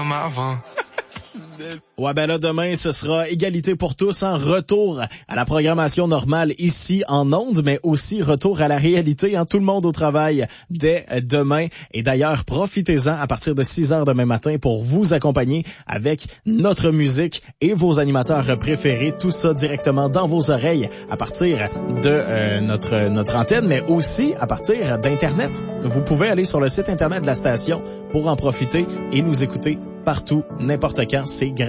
comme avant. Ouais, ben là, demain, ce sera égalité pour tous, en retour à la programmation normale ici en ondes, mais aussi retour à la réalité, tout le monde au travail dès demain. Et d'ailleurs, profitez-en à partir de 6h demain matin pour vous accompagner avec notre musique et vos animateurs préférés. Tout ça directement dans vos oreilles à partir de notre antenne, mais aussi à partir d'Internet. Vous pouvez aller sur le site Internet de la station pour en profiter et nous écouter partout, n'importe quand. C'est gratuit.